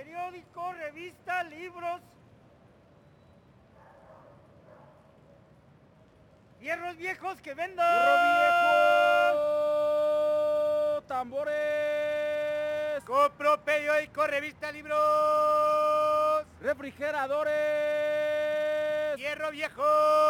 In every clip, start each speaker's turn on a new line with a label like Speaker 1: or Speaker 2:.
Speaker 1: periódico, revista, libros. Hierros viejos que vendan.
Speaker 2: Hierro viejo, tambores,
Speaker 1: Compro periódico, revista, libros.
Speaker 2: refrigeradores,
Speaker 1: Hierro viejo.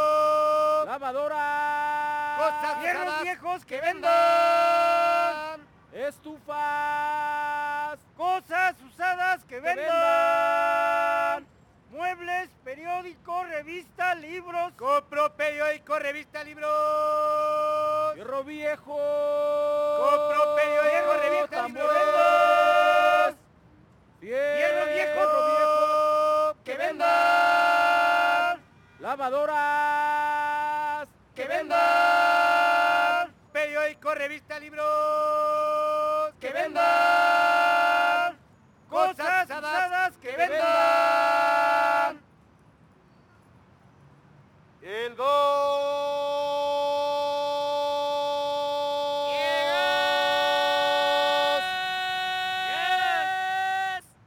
Speaker 2: lavadoras,
Speaker 1: Cosas hierros
Speaker 3: usadas
Speaker 1: viejos que
Speaker 3: que
Speaker 1: vendan.
Speaker 2: estufas,
Speaker 1: Cosas usadas que
Speaker 2: que
Speaker 1: vendan. Muebles, periódico, revista, libros.
Speaker 3: Compro periódico, revista, libros.
Speaker 2: hierro viejo,
Speaker 3: Compro periódico,
Speaker 1: Hierro
Speaker 3: revista,
Speaker 2: tambores,
Speaker 3: libros.
Speaker 1: Hierro viejo.
Speaker 3: Que vendan.
Speaker 2: lavadoras,
Speaker 3: Que vendan. Periódico, revista, libros. Que vendan.
Speaker 1: Cosas usadas que vendan.